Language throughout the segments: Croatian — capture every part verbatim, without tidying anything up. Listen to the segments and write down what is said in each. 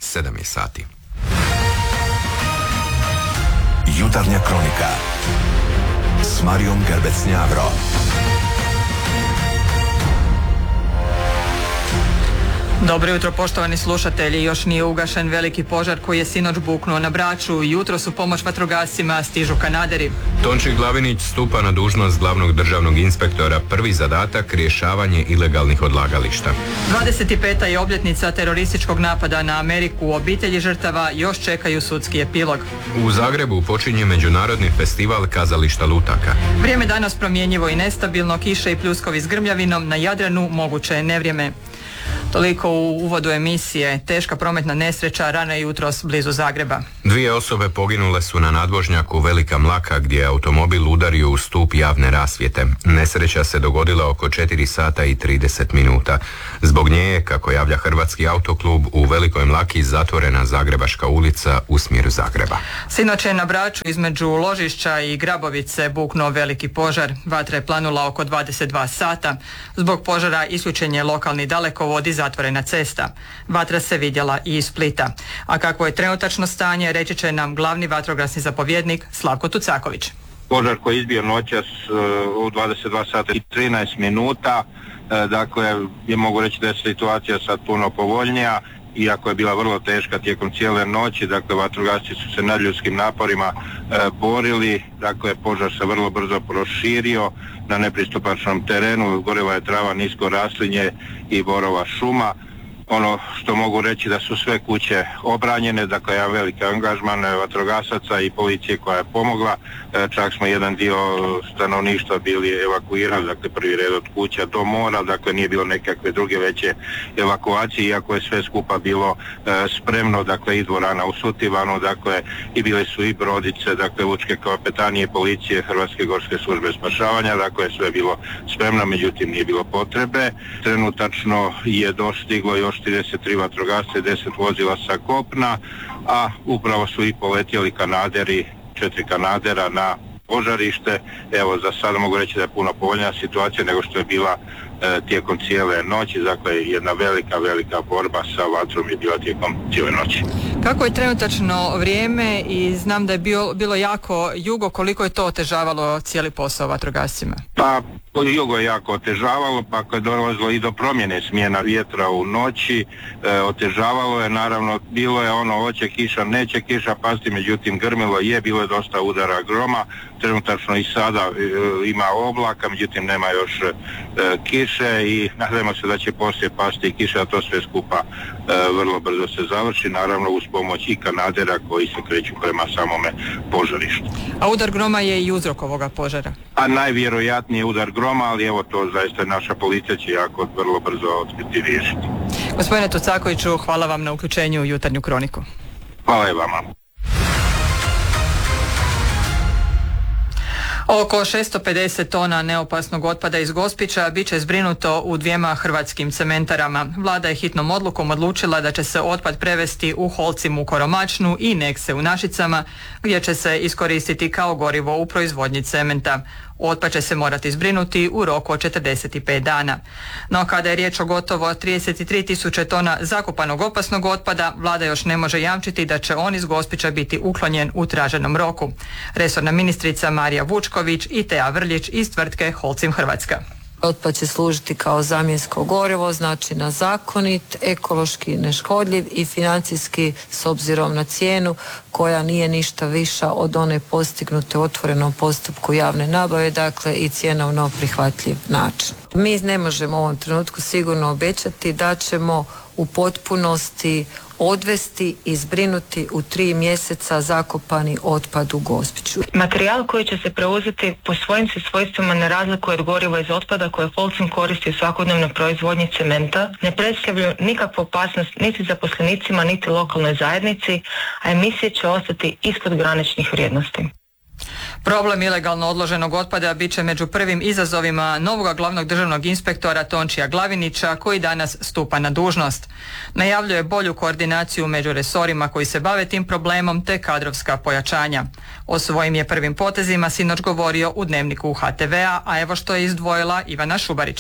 sedam je sati. Jutarnja kronika s Marijom Gerbec-Njavro. Dobro jutro, poštovani slušatelji. Još nije ugašen veliki požar koji je sinoć buknuo na Braču. Jutro su pomoć vatrogascima stižu kanaderi. Tonči Glavinić stupa na dužnost glavnog državnog inspektora. Prvi zadatak rješavanje ilegalnih odlagališta. dvadeset peta je obljetnica terorističkog napada na Ameriku. Obitelji žrtava još čekaju sudski epilog. U Zagrebu počinje međunarodni festival kazališta lutaka. Vrijeme danas promjenjivo i nestabilno, kiše i pljuskovi s grmljavinom, na Jadranu moguće je nevrijeme. Toliko u uvodu emisije. Teška prometna nesreća rano jutros blizu Zagreba. Dvije osobe poginule su na nadvožnjaku Velika Mlaka gdje je automobil udario u stup javne rasvjete. Nesreća se dogodila oko četiri sata i trideset minuta. Zbog nje je, kako javlja Hrvatski autoklub, u Velikoj Mlaki zatvorena Zagrebačka ulica u smjeru Zagreba. Sinoć je na Braču između Ložišća i Grabovice buknuo veliki požar. Vatra je planula oko dvadeset dva sata. Zbog požara isključen je lokalni dalekovod i zatvorena cesta. Vatra se vidjela i iz Splita. A kakvo je trenutačno stanje, reći će nam glavni vatrogasni zapovjednik Slavko Tucaković. Požar koji je izbio noćas u dvadeset dva sata i trinaest minuta, dakle je mogu reći da je situacija sad puno povoljnija, iako je bila vrlo teška tijekom cijele noći. Dakle, vatrogasci su se nadljudskim naporima e, borili, dakle požar se vrlo brzo proširio na nepristupačnom terenu, gorila je trava, nisko raslinje i borova šuma. Ono što mogu reći da su sve kuće obranjene, dakle jedan veliki angažman vatrogasaca i policije koja je pomogla, čak smo jedan dio stanovništva bili evakuirani, dakle prvi red od kuća do mora, dakle nije bilo nekakve druge veće evakuacije, iako je sve skupa bilo e, spremno, dakle i dvorana u Sutivanu, dakle i bile su i brodice, dakle lučke kapetanije, policije, Hrvatske gorske službe spašavanja, dakle sve je bilo spremno, međutim nije bilo potrebe. Trenutačno je dostiglo još trideset tri vatrogasce, deset vozila sa kopna, a upravo su i poletjeli kanaderi, četiri kanadera na požarište. Evo, za sada mogu reći da je puno povoljnija situacija nego što je bila e, tijekom cijele noći, dakle jedna velika, velika borba sa vatrom je bila tijekom cijele noći. Kako je trenutačno vrijeme i znam da je bilo, bilo jako jugo, koliko je to otežavalo cijeli posao vatrogascima? Pa, jugo je jako otežavalo, pa kad je dolazilo i do promjene smjena vjetra u noći, e, otežavalo je, naravno, bilo je ono hoće kiša, neće kiša pasti, međutim grmilo je, bilo je dosta udara groma, trenutačno i sada e, ima oblaka, međutim nema još e, kiše i nadamo se da će poslije pasti i kiša, a to sve skupa e, vrlo brzo se završi, naravno uz pomoć i kanadera koji se kreću prema samome požarištu. A udar groma je i uzrok ovoga požara? A najvjerojatnije udar groma, ali evo to zaista naša policija će jako vrlo brzo otkriti i riješiti. Gospodine Tucakoviću, hvala vam na uključenju u jutarnju kroniku. Hvala i vama. Oko šesto pedeset tona neopasnog otpada iz Gospića bit će zbrinuto u dvijema hrvatskim cementarama. Vlada je hitnom odlukom odlučila da će se otpad prevesti u Holcim u Koromačnu i Nekse u Našicama, gdje će se iskoristiti kao gorivo u proizvodnji cementa. Otpad će se morati zbrinuti u roku od četrdeset pet dana. No kada je riječ o gotovo trideset tri tisuće tona zakopanog opasnog otpada, vlada još ne može jamčiti da će on iz Gospića biti uklonjen u traženom roku. Resorna ministrica Marija Vučković i Teja Vrljić iz tvrtke Holcim Hrvatska. Otpad će služiti kao zamjensko gorivo, znači na zakonit, ekološki neškodljiv i financijski s obzirom na cijenu koja nije ništa viša od one postignute u otvorenom postupku javne nabave, dakle i cjenovno prihvatljiv način. Mi ne možemo u ovom trenutku sigurno obećati da ćemo u potpunosti odvesti i zbrinuti u tri mjeseca zakopani otpad u Gospiću. Materijal koji će se preuzeti po svojim se svojstvima ne razlikuje od goriva iz otpada koje Holcim koristi u svakodnevnoj proizvodnji cementa, ne predstavljaju nikakvu opasnost niti zaposlenicima niti lokalnoj zajednici, a emisije će ostati ispod graničnih vrijednosti. Problem ilegalno odloženog otpada bit će među prvim izazovima novog glavnog državnog inspektora Tončija Glavinića, koji danas stupa na dužnost. Najavljuje bolju koordinaciju među resorima koji se bave tim problemom te kadrovska pojačanja. O svojim je prvim potezima sinoć govorio u Dnevniku H T V-a, a evo što je izdvojila Ivana Šubarić.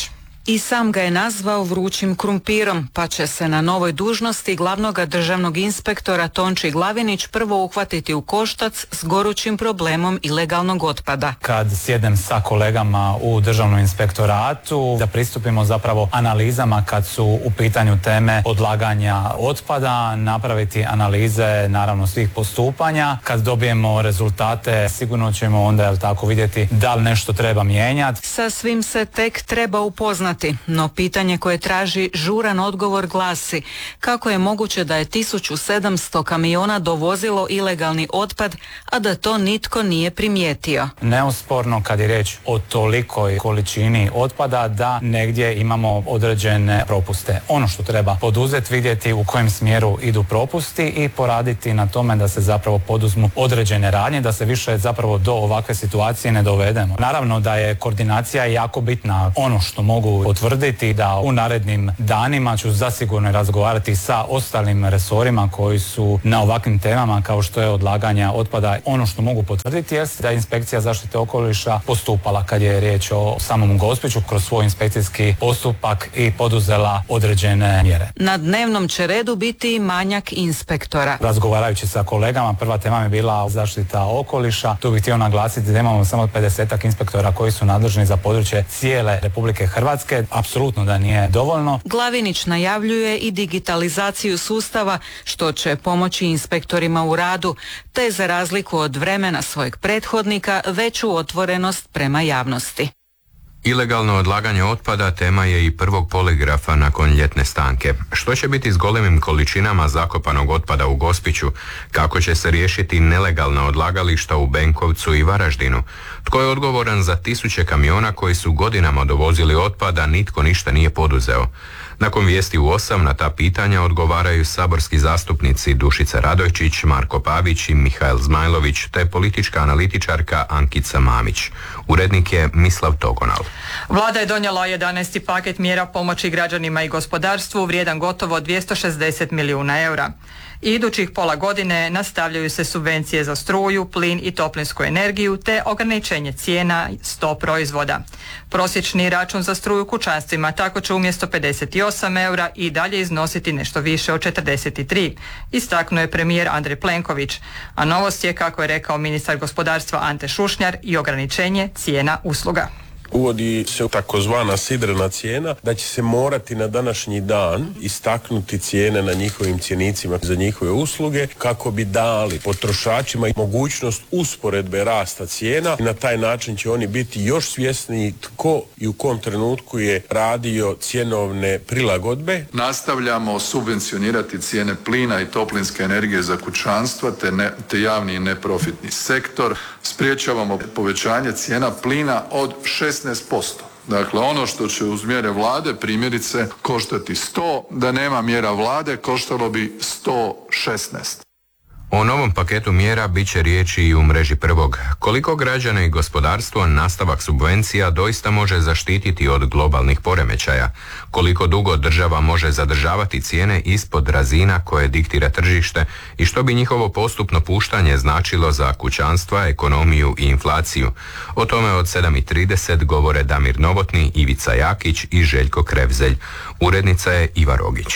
I sam ga je nazvao vrućim krumpirom, pa će se na novoj dužnosti glavnog državnog inspektora Tonči Glavinić prvo uhvatiti u koštac s gorućim problemom ilegalnog otpada. Kad sjednem sa kolegama u državnom inspektoratu, da pristupimo zapravo analizama kad su u pitanju teme odlaganja otpada, napraviti analize naravno svih postupanja. Kad dobijemo rezultate, sigurno ćemo onda, jel tako, vidjeti da li nešto treba mijenjati. Sa svim se tek treba upoznati, no pitanje koje traži žuran odgovor glasi: kako je moguće da je tisuću sedamsto kamiona dovozilo ilegalni otpad, a da to nitko nije primijetio? Neosporno kad je riječ o tolikoj količini otpada da negdje imamo određene propuste. Ono što treba poduzeti, vidjeti u kojem smjeru idu propusti i poraditi na tome da se zapravo poduzmu određene radnje, da se više zapravo do ovakve situacije ne dovedemo. Naravno da je koordinacija jako bitna. Ono što mogu potvrditi da u narednim danima ću zasigurno razgovarati sa ostalim resorima koji su na ovakvim temama kao što je odlaganje otpada. Ono što mogu potvrditi je da je inspekcija zaštite okoliša postupala kad je riječ o samom Gospiću kroz svoj inspekcijski postupak i poduzela određene mjere. Na dnevnom će redu biti i manjak inspektora. Razgovarajući sa kolegama, prva tema je bila zaštita okoliša. Tu bih htio naglasiti da imamo samo pedesetak inspektora koji su nadležni za područje cijele Republike Hrvatske. Apsolutno da nije dovoljno. Glavinić najavljuje i digitalizaciju sustava, što će pomoći inspektorima u radu, te za razliku od vremena svojeg prethodnika veću otvorenost prema javnosti. Ilegalno odlaganje otpada tema je i prvog poligrafa nakon ljetne stanke. Što će biti s golemim količinama zakopanog otpada u Gospiću? Kako će se riješiti nelegalna odlagališta u Benkovcu i Varaždinu? Tko je odgovoran za tisuće kamiona koji su godinama dovozili otpada, nitko ništa nije poduzeo? Nakon vijesti u osam na ta pitanja odgovaraju saborski zastupnici Dušica Radojčić, Marko Pavić i Mihael Zmajlović, te politička analitičarka Ankica Mamić. Urednik je Mislav Togonal. Vlada je donijela jedanaesti paket mjera pomoći građanima i gospodarstvu vrijedan gotovo dvjesto šezdeset milijuna eura. I idućih pola godine nastavljaju se subvencije za struju, plin i toplinsku energiju te ograničenje cijena sto proizvoda. Prosječni račun za struju kućanstvima tako će umjesto pedeset osam eura i dalje iznositi nešto više od četrdeset tri, istaknuo je premijer Andrej Plenković. A novost je, kako je rekao ministar gospodarstva Ante Šušnjar, i ograničenje cijena usluga. Uvodi se takozvana sidrena cijena, da će se morati na današnji dan istaknuti cijene na njihovim cjenicima za njihove usluge kako bi dali potrošačima mogućnost usporedbe rasta cijena i na taj način će oni biti još svjesniji tko i u kom trenutku je radio cjenovne prilagodbe. Nastavljamo subvencionirati cijene plina i toplinske energije za kućanstva te, ne, te javni i neprofitni sektor. Spriječavamo povećanje cijena plina od šesnaest posto. Dakle, ono što će uz mjere vlade primjerice koštati sto, da nema mjera vlade koštalo bi sto šesnaest. O novom paketu mjera bit će riječi i u mreži prvog. Koliko građane i gospodarstvo nastavak subvencija doista može zaštititi od globalnih poremećaja? Koliko dugo država može zadržavati cijene ispod razina koje diktira tržište i što bi njihovo postupno puštanje značilo za kućanstva, ekonomiju i inflaciju? O tome od sedam i trideset govore Damir Novotni, Ivica Jakić i Željko Krevzelj. Urednica je Iva Rogić.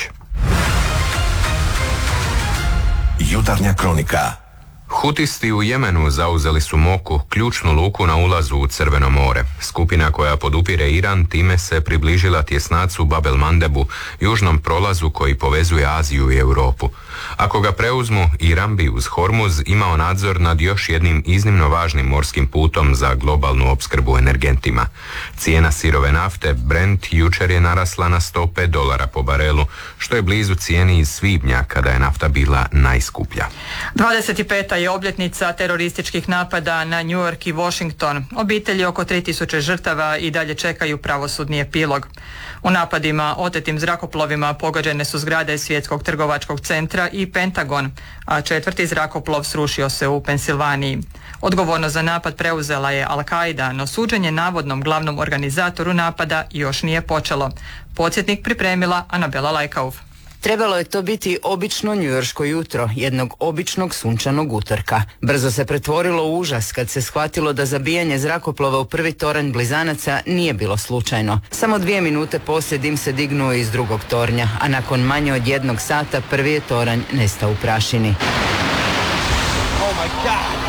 Jutarnja kronika. Hutisti u Jemenu zauzeli su Moku, ključnu luku na ulazu u Crveno more. Skupina koja podupire Iran time se približila tjesnacu Bab el Mandebu, južnom prolazu koji povezuje Aziju i Europu. Ako ga preuzmu, Iran bi uz Hormuz imao nadzor nad još jednim iznimno važnim morskim putom za globalnu opskrbu energentima. Cijena sirove nafte Brent jučer je narasla na sto pet dolara po barelu, što je blizu cijeni iz svibnja kada je nafta bila najskuplja. dvadeset peta je obljetnica terorističkih napada na New York i Washington. Obitelji oko tri tisuće žrtava i dalje čekaju pravosudni epilog. U napadima otetim zrakoplovima pogođene su zgrade Svjetskog trgovačkog centra i Pentagon, a četvrti zrakoplov srušio se u Pensilvaniji. Odgovornost za napad preuzela je Al-Qaida, no suđenje navodnom glavnom organizatoru napada još nije počelo. Podsjetnik pripremila Anabela Lajkauf. Trebalo je to biti obično njujorško jutro, jednog običnog sunčanog utorka. Brzo se pretvorilo u užas kad se shvatilo da zabijanje zrakoplova u prvi toranj blizanaca nije bilo slučajno. Samo dvije minute poslije dim se dignuo iz drugog tornja, a nakon manje od jednog sata prvi je toranj nestao u prašini. Oh my God.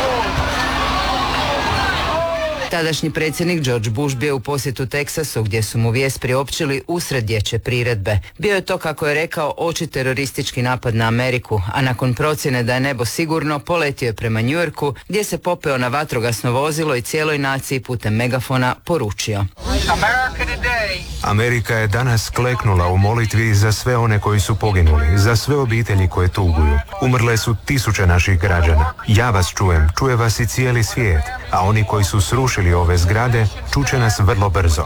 Tadašnji predsjednik George Bush bio u posjetu Teksasu gdje su mu vijest priopćili usred dječje priredbe. Bio je to, kako je rekao, oči teroristički napad na Ameriku, a nakon procjene da je nebo sigurno poletio je prema New Yorku gdje se popeo na vatrogasno vozilo i cijeloj naciji putem megafona poručio: Amerika je danas kleknula u molitvi za sve one koji su poginuli, za sve obitelji koje tuguju. Umrle su tisuće naših građana. Ja vas čujem, čuje vas i cijeli svijet, a oni koji su srušili ove zgrade čuće nas vrlo brzo.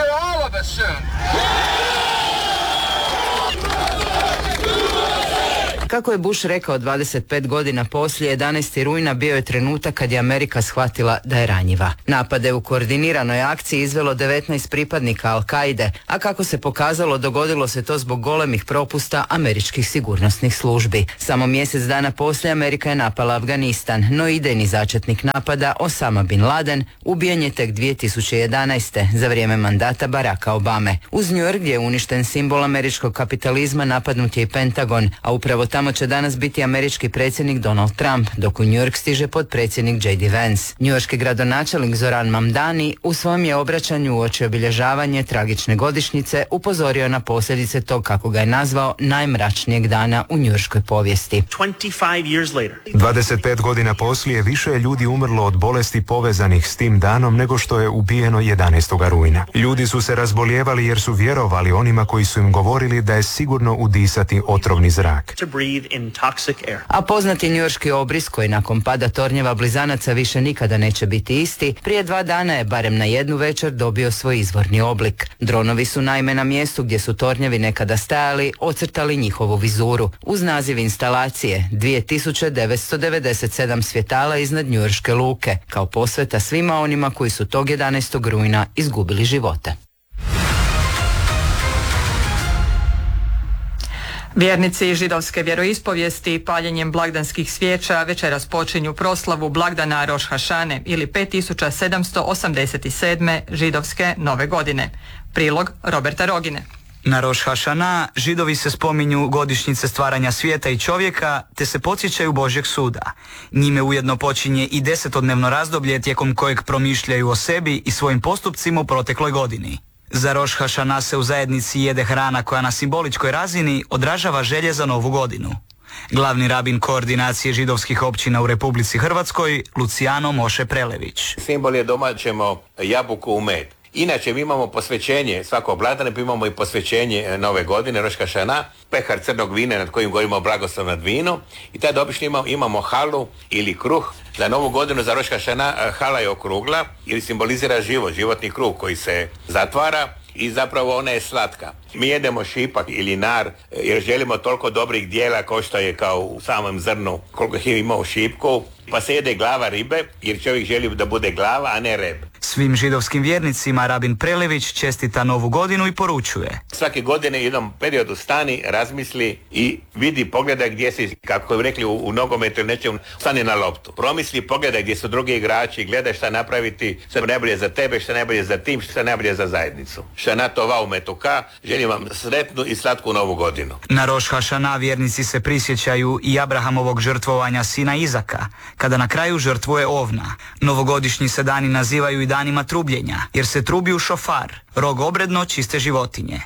Kako je Bush rekao dvadeset pet godina poslije, jedanaestog rujna bio je trenutak kad je Amerika shvatila da je ranjiva. Napade u koordiniranoj akciji izvelo devetnaest pripadnika Al-Kaide, a kako se pokazalo, dogodilo se to zbog golemih propusta američkih sigurnosnih službi. Samo mjesec dana poslije Amerika je napala Afganistan, no idejni začetnik napada, Osama bin Laden, ubijen je tek dvije tisuće jedanaeste. za vrijeme mandata Baracka Obame. Uz New York, gdje je uništen simbol američkog kapitalizma, napadnut je i Pentagon, a upravo tamo će danas biti američki predsjednik Donald Trump, dok u New York stiže potpredsjednik J D Vance. Njujorški gradonačelnik Zoran Mamdani u svom je obraćanju uoči obilježavanje tragične godišnjice upozorio na posljedice tog, kako ga je nazvao, najmračnijeg dana u njujorškoj povijesti. dvadeset pet godina poslije više je ljudi umrlo od bolesti povezanih s tim danom nego što je ubijeno jedanaestog rujna. Ljudi su se razbolijevali jer su vjerovali onima koji su im govorili da je sigurno udisati otrovni zrak. A poznati njujorški obris, koji nakon pada tornjeva blizanaca više nikada neće biti isti, prije dva dana je barem na jednu večer dobio svoj izvorni oblik. Dronovi su naime na mjestu gdje su tornjevi nekada stajali ocrtali njihovu vizuru uz naziv instalacije dvije tisuće devetsto devedeset sedam svjetala iznad njujorške luke, kao posveta svima onima koji su tog jedanaestog rujna izgubili živote. Vjernici židovske vjeroispovijesti paljenjem blagdanskih svijeća večeras počinju proslavu blagdana Roš Hašane ili pet tisuća sedamsto osamdeset sedme židovske nove godine. Prilog Roberta Rogine. Na Roš Hašana židovi se spominju godišnjice stvaranja svijeta i čovjeka te se podsjećaju Božjeg suda. Njime ujedno počinje i desetodnevno razdoblje tijekom kojeg promišljaju o sebi i svojim postupcima u protekloj godini. Za Roš Hašana se u zajednici jede hrana koja na simboličkoj razini odražava želje za novu godinu. Glavni rabin koordinacije židovskih općina u Republici Hrvatskoj, Luciano Moše Prelević. Simbol je domaćemo jabuku u med. Inače mi imamo posvećenje svakog blagdana, pa imamo i posvećenje nove godine, Roš Hašana, pehar crnog vina nad kojim govorimo blagoslov nad vino, i tada obično imamo, imamo halu ili kruh. Za novu godinu, za Roš Hašana, hala je okrugla ili simbolizira život, životni krug koji se zatvara i zapravo ona je slatka. Mi jedemo šipak ili nar jer želimo toliko dobrih dijela kao što je kao u samom zrnu, koliko ih ima u šipku, pa se jede glava ribe jer čovjek želi da bude glava, a ne reb. Svim židovskim vjernicima rabin Prelević čestita novu godinu i poručuje: svake godine u jednom periodu stani, razmisli i vidi, pogleda gdje si, kako bi rekli u, u nogometu ili nečem, stani na loptu. Promisli, pogleda gdje su drugi igrači, gledaj šta napraviti, šta najbolje za tebe, šta najbolje za tim, šta najbolje za zajednicu. Šana tova u metuka, želim vam sretnu i slatku novu godinu. Na Roš Hašana vjernici se prisjećaju i Abrahamovog žrtvovanja sina Izaka, kada na kraju žrtvuje ovna. Novogodišnji se dani nazivaju i danima trubljenja, jer se trubi u šofar, rog obredno čiste životinje.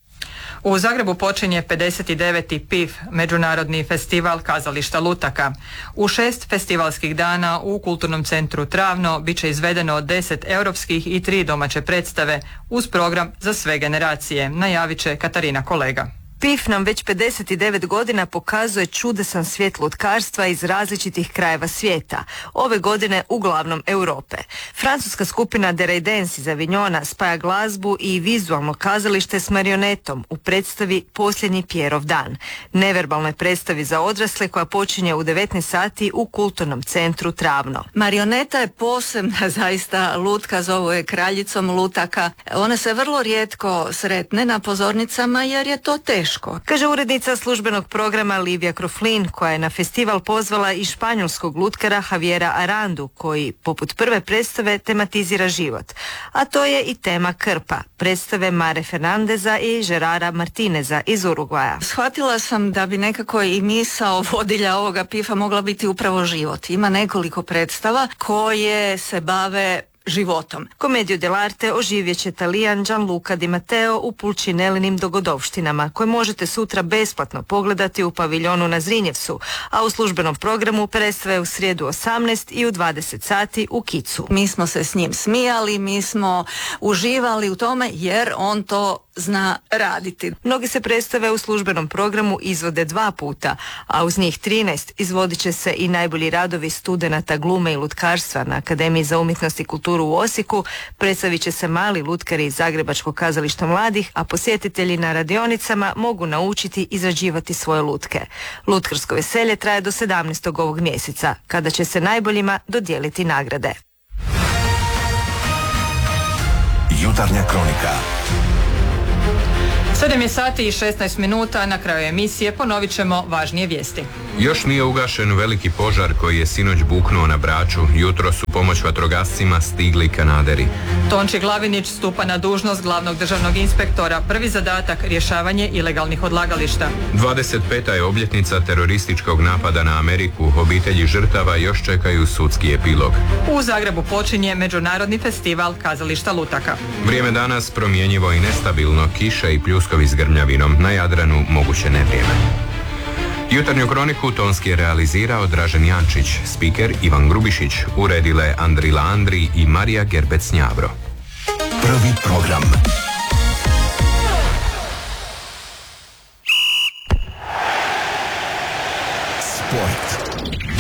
U Zagrebu počinje pedeset deveti P I F, Međunarodni festival kazališta lutaka. U šest festivalskih dana u Kulturnom centru Travno bit će izvedeno deset europskih i tri domaće predstave uz program za sve generacije, najavit će Katarina Kolega. P I F nam već pedeset devet godina pokazuje čudesan svijet lutkarstva iz različitih krajeva svijeta, ove godine uglavnom Europe. Francuska skupina The Raidens iz Avignona spaja glazbu i vizualno kazalište s marionetom u predstavi Posljednji Pjerov dan, neverbalnoj predstavi za odrasle koja počinje u devetnaest sati u Kulturnom centru Travno. Marioneta je posebna zaista lutka, zovu je kraljicom lutaka. Ona se vrlo rijetko sretne na pozornicama jer je to teško teško, kaže urednica službenog programa Livija Kroflin, koja je na festival pozvala i španjolskog lutkara Javiera Arandu, koji poput prve predstave tematizira život. A to je i tema Krpa, predstave Mare Fernandeza i Gerara Martineza iz Urugvaja. Shvatila sam da bi nekako i misao vodilja ovoga pifa mogla biti upravo život. Ima nekoliko predstava koje se bave životom. Komediju dell'arte oživjet će Talijan Gianluca Di Matteo u Pulcinellinim dogodovštinama, koje možete sutra besplatno pogledati u paviljonu na Zrinjevcu, a u službenom programu predstave u srijedu osamnaest i u dvadeset sati u Kicu. Mi smo se s njim smijali, mi smo uživali u tome jer on to zna raditi. Mnogi se predstave u službenom programu izvode dva puta, a uz njih trinaest izvodit će se i najbolji radovi studenata glume i lutkarstva na Akademiji za umjetnost i kulturu u Osijeku, predstavit će se mali lutkari iz Zagrebačkog kazališta mladih, a posjetitelji na radionicama mogu naučiti izrađivati svoje lutke. Lutkarsko veselje traje do sedamnaestog ovog mjeseca, kada će se najboljima dodijeliti nagrade. Jutarnja kronika. sedam je sati i šesnaest minuta, na kraju emisije ponovit ćemo važnije vijesti. Još nije ugašen veliki požar koji je sinoć buknuo na Braču. Jutro su pomoć vatrogascima stigli kanaderi. Tonči Glavinić stupa na dužnost glavnog državnog inspektora. Prvi zadatak rješavanje ilegalnih odlagališta. dvadeset peta je obljetnica terorističkog napada na Ameriku. Obitelji žrtava još čekaju sudski epilog. U Zagrebu počinje Međunarodni festival kazališta lutaka. Vrijeme danas promjenjivo i nestabilno, kiša i pljuskovi s grmljavinom, na Jadranu moguće nevrijeme. Jutarnju kroniku tonski je realizirao Dražen Jančić, spiker Ivan Grubišić, uredile Andrila Andri i Marija Gerbec-Njavro. Prvi program. Sport.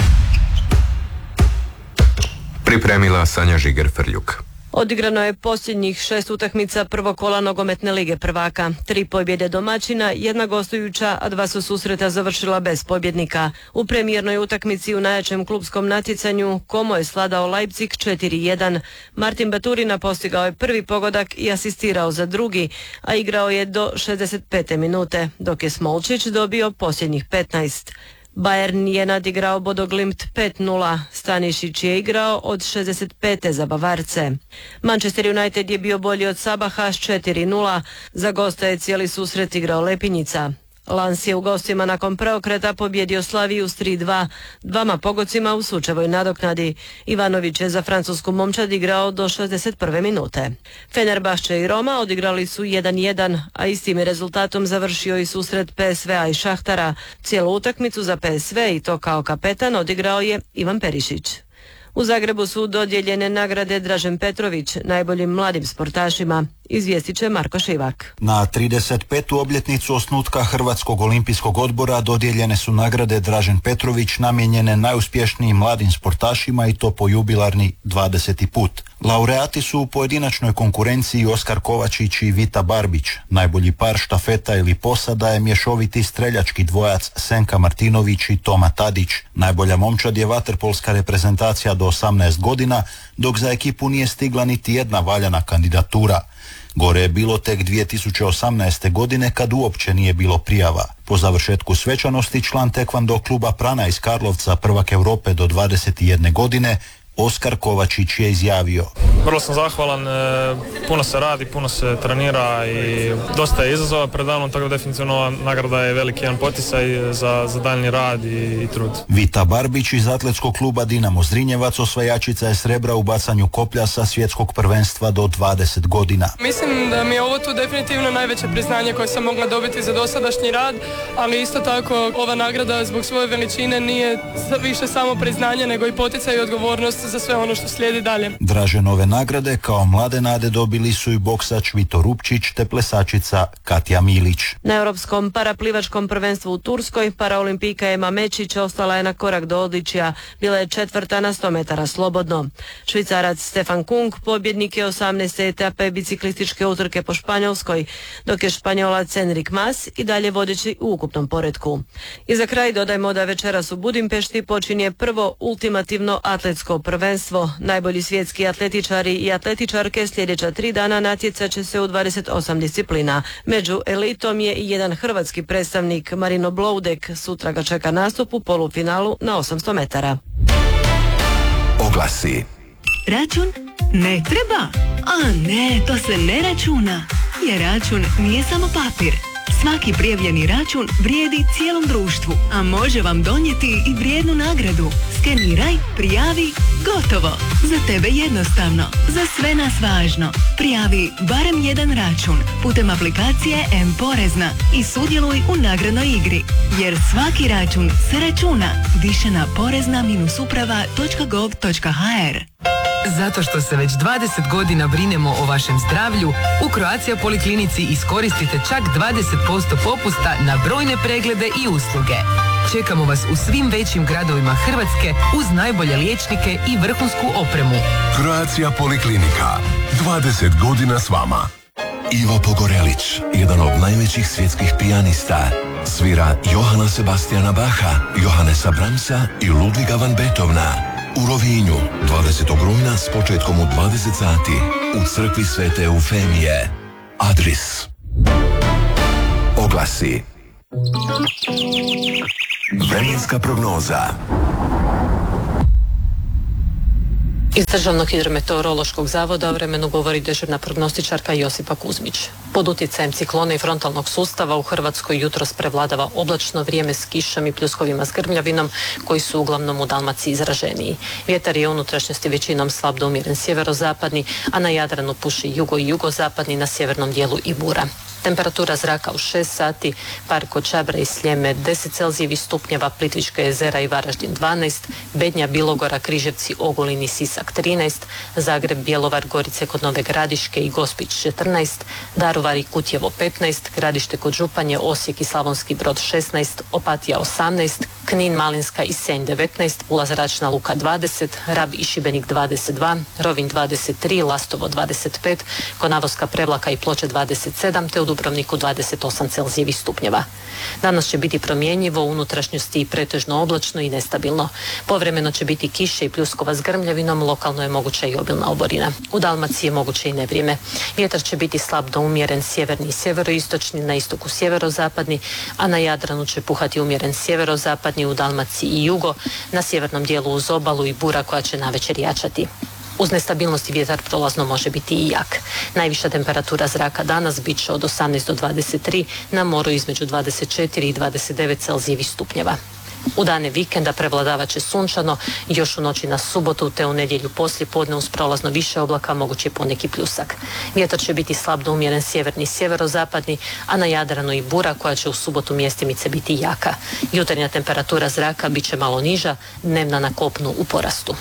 Pripremila Sanja Žiger-Frljuk. Odigrano je posljednjih šest utakmica prvog kola nogometne lige prvaka. Tri pobjede domaćina, jedna gostujuća, a dva su susreta završila bez pobjednika. U premijernoj utakmici u najjačem klupskom natjecanju Como je sladao Leipzig četiri jedan. Martin Baturina postigao je prvi pogodak i asistirao za drugi, a igrao je do šezdeset pete minute, dok je Smolčić dobio posljednjih petnaest. Bayern je nadigrao Bodo Glimt pet nula, Stanišić je igrao od šezdeset pete za Bavarce. Manchester United je bio bolji od Sabaha s četiri nula, za gosta je cijeli susret igrao Lepinjica. Lans je u gostima nakon preokreta pobjedio Slaviju s tri dva, dvama pogodcima u sučevoj nadoknadi. Ivanović je za francusku momčad igrao do šezdeset prve minute. Fenerbahče i Roma odigrali su jedan jedan, a istim je rezultatom završio i susret P S V-a i Šahtara. Cijelu utakmicu za P S V i to kao kapetan odigrao je Ivan Perišić. U Zagrebu su dodijeljene nagrade Dražen Petrović najboljim mladim sportašima, izvijestit će Marko Šivak. Na trideset petu obljetnicu osnutka Hrvatskog olimpijskog odbora dodijeljene su nagrade Dražen Petrović namijenjene najuspješnijim mladim sportašima i to po jubilarni dvadeseti put. Laureati su u pojedinačnoj konkurenciji Oskar Kovačić i Vita Barbić. Najbolji par štafeta ili posada je mješoviti streljački dvojac Senka Martinović i Toma Tadić. Najbolja momčad je vaterpolska reprezentacija do osamnaest godina, dok za ekipu nije stigla niti jedna valjana kandidatura. Gore je bilo tek dvije tisuće osamnaeste. godine kad uopće nije bilo prijava. Po završetku svečanosti član tekvando kluba Prana iz Karlovca, prvak Europe do dvadeset jedne godine, Oskar Kovačić je izjavio: Vrlo sam zahvalan, puno se radi, puno se trenira i dosta je izazova pred danom, tako da definitivno ova nagrada je veliki jedan poticaj za, za daljnji rad i, i trud. Vita Barbić iz atletskog kluba Dinamo Zrinjevac osvajačica je srebra u bacanju koplja sa svjetskog prvenstva do dvadeset godina. Mislim da mi je ovo tu definitivno najveće priznanje koje sam mogla dobiti za dosadašnji rad, ali isto tako ova nagrada zbog svoje veličine nije više samo priznanje nego i poticaj i odgovornost za sve ono što slijedi dalje. Draženove nagrade kao mlade nade dobili su i boksač Vito Rupčić te plesačica Katja Milić. Na europskom paraplivačkom prvenstvu u Turskoj paraolimpijka Ema Mečić ostala je na korak do odličja, bila je četvrta na sto metara slobodno. Švicarac Stefan Kung pobjednik je osamnaeste etape biciklističke utrke po Španjolskoj, dok je Španjolac Enric Mas i dalje vodeći u ukupnom poretku. I za kraj dodajmo da večeras u Budimpešti počinje prvo ultimativno atletsko prvenstvo prvenstvo. Najbolji svjetski atletičari i atletičarke sljedeća tri dana natjecat će se u dvadeset osam disciplina. Među elitom je i jedan hrvatski predstavnik, Marino Bloudek. Sutra ga čeka nastup u polufinalu na osamsto metara. Oglasi. Račun ne treba. A ne, to se ne računa. Jer račun nije samo papir. Svaki prijavljeni račun vrijedi cijelom društvu, a može vam donijeti i vrijednu nagradu. Skeniraj, prijavi, gotovo. Za tebe jednostavno, za sve nas važno. Prijavi barem jedan račun putem aplikacije M-Porezna i sudjeluj u nagradnoj igri. Jer svaki račun se računa. Više na porezna uprava točka gov točka ha er. Zato što se već dvadeset godina brinemo o vašem zdravlju, u Croatia Poliklinici iskoristite čak dvadeset posto popusta na brojne preglede i usluge. Čekamo vas u svim većim gradovima Hrvatske uz najbolje liječnike i vrhunsku opremu. Croatia Poliklinika. dvadeset godina s vama. Ivo Pogorelić, jedan od najvećih svjetskih pijanista. Svira Johana Sebastiana Bacha, Johannesa Brahmsa i Ludviga van Beethovena. U Rovinju, dvadesetog rujna s početkom u dvadeset sati, u crkvi Svete Eufemije. Adris. Oglasi. Vremenska prognoza. Iz Državnog hidrometeorološkog zavoda o vremenu govori dežurna prognostičarka Josipa Kuzmić. Pod utjecajem ciklona i frontalnog sustava u Hrvatskoj jutros prevladava oblačno vrijeme s kišom i pljuskovima s grmljavinom koji su uglavnom u Dalmaciji izraženiji. Vjetar je u unutrašnjosti većinom slab do umjeren sjeverozapadni, a na Jadranu puši jugo i jugozapadni, na sjevernom dijelu i bura. Temperatura zraka u šest sati, Park kod Čabre i Sljeme deset celzijevih stupnjeva, Plitvička jezera i Varaždin dvanaest, Bednja, Bilogora, Križevci, Ogulin i Sisak trinaest, Zagreb, Bjelovar, Gorice kod Nove Gradiške i Gospić četrnaest, Daruvar i Kutjevo petnaest, Gradište kod Županje, Osijek i Slavonski Brod šesnaest, Opatija osamnaest, Knin, Malinska i Senj devetnaest, Pula zračna luka dvadeset, Rab i Šibenik dvadeset dva, Rovinj dvadeset tri, Lastovo dvadeset pet, Konavoska, Prevlaka i Ploče dvadeset sedam, te u Dubrovniku dvadeset osam celzijevih stupnjeva. Danas će biti promjenjivo, u unutrašnjosti i pretežno oblačno i nestabilno. Povremeno će biti kiše i pljuskova s grmljavinom, lokalno je moguća i obilna oborina. U Dalmaciji je moguće i nevrijeme. Vjetar će biti slab do umjeren sjeverni i sjeveroistočni, na istoku sjeverozapadni, a na Jadranu će puhati umjeren sjeverozapadni, u Dalmaciji i jugo, na sjevernom dijelu uz obalu i bura koja će navečer jačati. Uz nestabilnosti vjetar prolazno može biti i jak. Najviša temperatura zraka danas bit će od osamnaest do dvadeset tri, na moru između dvadeset četiri i dvadeset devet celzijevih stupnjeva. U dane vikenda prevladavat će sunčano, još u noći na subotu te u nedjelju poslije podne uz prolazno više oblaka mogući je poneki pljusak. Vjetar će biti slab do umjeren sjeverni i sjeverozapadni, a na Jadranu i bura koja će u subotu mjestimice biti jaka. Jutarnja temperatura zraka bit će malo niža, dnevna na kopnu u porastu.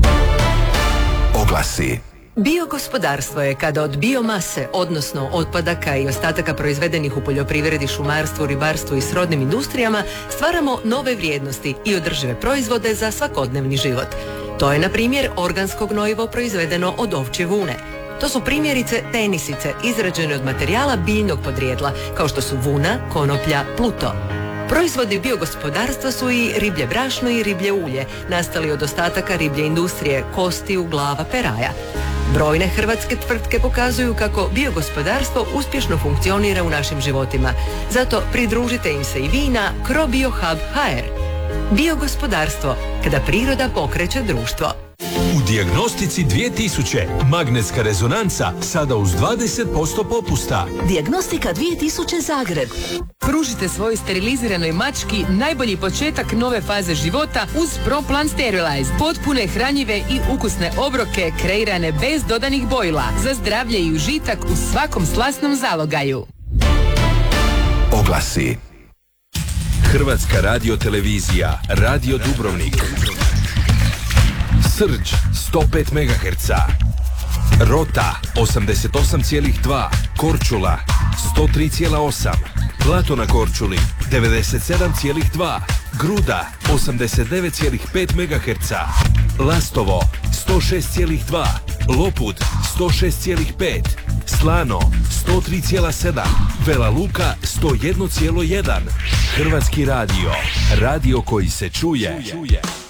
Oglasi. Biogospodarstvo je kada od biomase, odnosno otpadaka i ostataka proizvedenih u poljoprivredi, šumarstvu, ribarstvu i srodnim industrijama, stvaramo nove vrijednosti i održive proizvode za svakodnevni život. To je, na primjer, organsko gnojivo proizvedeno od ovčje vune. To su primjerice tenisice izrađene od materijala biljnog podrijetla, kao što su vuna, konoplja, pluto. Proizvodi biogospodarstva su i riblje brašno i riblje ulje, nastali od ostataka riblje industrije, kostiju, glava, peraja. Brojne hrvatske tvrtke pokazuju kako biogospodarstvo uspješno funkcionira u našim životima. Zato pridružite im se i vi na CroBioHub точка ha er. Biogospodarstvo, kada priroda pokreće društvo. U Dijagnostici dvije tisuće magnetska rezonanca sada uz dvadeset posto popusta. Dijagnostika dvije tisuće Zagreb. Pružite svojoj steriliziranoj mački najbolji početak nove faze života uz ProPlan Sterilize. Potpune, hranjive i ukusne obroke kreirane bez dodanih bojila za zdravlje i užitak u svakom slasnom zalogaju. Oglasi. Hrvatska radiotelevizija, Radio Dubrovnik. Srđ sto pet megaherca, Rota osamdeset osam zarez dva, Korčula sto tri zarez osam, Plato na Korčuli devedeset sedam zarez dva, Gruda osamdeset devet zarez pet megaherca, Lastovo sto šest zarez dva, Lopud sto šest zarez pet, Slano sto tri zarez sedam, Vela Luka sto jedan zarez jedan. Hrvatski radio, radio koji se čuje.